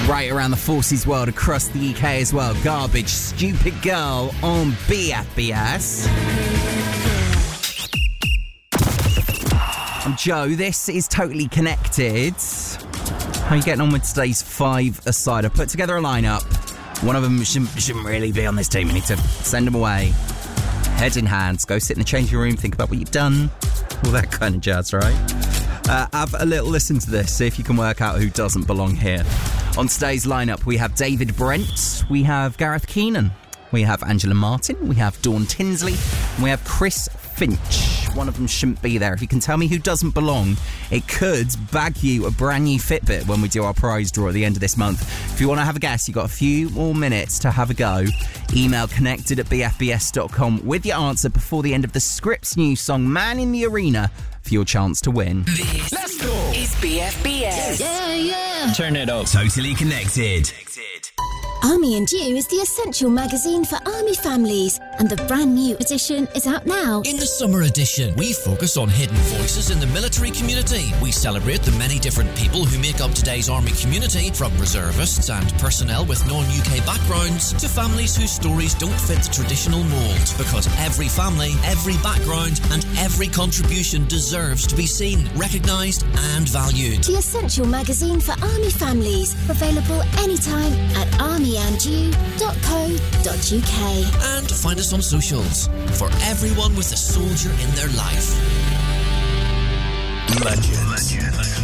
Right around the Forces world, across the UK as well. Garbage, Stupid Girl on BFBS. I'm Joe, this is Totally Connected. How are you getting on with today's 5-a-side? I put together a lineup. One of them shouldn't really be on this team. We need to send them away. Head in hands, go sit in the changing room, think about what you've done. All that kind of jazz, right? Have a little listen to this, see if you can work out who doesn't belong here. On today's lineup, we have David Brent, we have Gareth Keenan, we have Angela Martin, we have Dawn Tinsley, and we have Chris Finch. One of them shouldn't be there. If you can tell me who doesn't belong, it could bag you a brand new Fitbit when we do our prize draw at the end of this month. If you want to have a guess, you've got a few more minutes to have a go. Email connected@bfbs.com with your answer before the end of the Scripps new song Man in the Arena for your chance to win. This is BFBS. Yeah. Turn it up. Totally Connected. Army and You is the essential magazine for army families, and the brand new edition is out now. In the summer edition, we focus on hidden voices in the military community. We celebrate the many different people who make up today's army community, from reservists and personnel with non-UK backgrounds to families whose stories don't fit the traditional mould. Because every family, every background and every contribution deserves to be seen, recognised and valued. The essential magazine for army families, available anytime at armyandyou.co.uk. And find us on socials. For everyone with a soldier in their life. Legends.